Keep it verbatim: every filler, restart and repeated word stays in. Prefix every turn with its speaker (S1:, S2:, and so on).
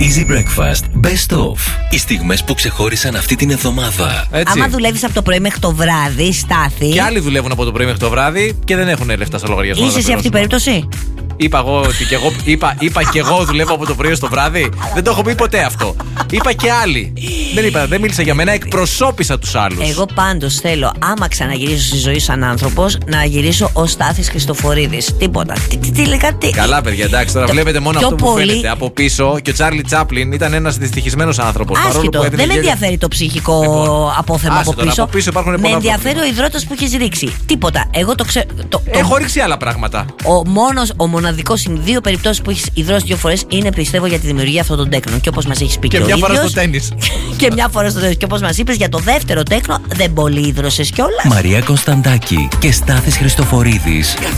S1: Easy Breakfast Best Of. Οι στιγμές που ξεχώρισαν αυτή την εβδομάδα.
S2: Έτσι. Άμα δουλεύεις από το πρωί μέχρι το βράδυ, Στάθη.
S3: Και άλλοι δουλεύουν από το πρωί μέχρι το βράδυ και δεν έχουν λεφτά στο λογαριασμό.
S2: Είσαι σε αυτή την περίπτωση?
S3: Είπα εγώ ότι και εγώ, είπα, είπα και εγώ δουλεύω από το πρωί στο βράδυ. Δεν το έχω πει ποτέ αυτό. Είπα και άλλοι. Δεν είπα, δεν μίλησα για μένα, εκπροσώπησα τους άλλους.
S2: Εγώ πάντως θέλω, άμα ξαναγυρίσω στη ζωή σαν άνθρωπος, να γυρίσω ως Στάθης Χριστοφορίδης. Τίποτα. Τι, τι, τι, τι.
S3: Καλά, παιδιά, εντάξει, τώρα
S2: το,
S3: βλέπετε μόνο αυτό που
S2: πολύ... φαίνεται
S3: από πίσω. Και ο Τσάρλι Τσάπλιν ήταν ένας δυστυχισμένος άνθρωπος.
S2: Άσχετο, δεν με ενδιαφέρει το ψυχικό λοιπόν, απόθεμα από πίσω.
S3: Από πίσω
S2: με ενδιαφέρει ο υδρότας που έχεις ρίξει. Τίποτα. Εγώ το ξέρω.
S3: Έχω ρίξει άλλα πράγματα.
S2: Ο μόνος, ο μοναδικός, οι δύο περιπτώσεις που έχεις υδρώσει δύο φορές είναι, πιστεύω, για τη δημιουργία αυτών των τέκνων. Και όπως μας έχεις πει και,
S3: και μια
S2: ο
S3: φορά
S2: ίδιος,
S3: στο τένις.
S2: Και μια φορά στο τένις. Και όπως μας είπες, για το δεύτερο τέκνο δεν πολύ υδρώσες κιόλας.
S1: Μαρία Κωνσταντάκη και Στάθης Χριστοφορίδης.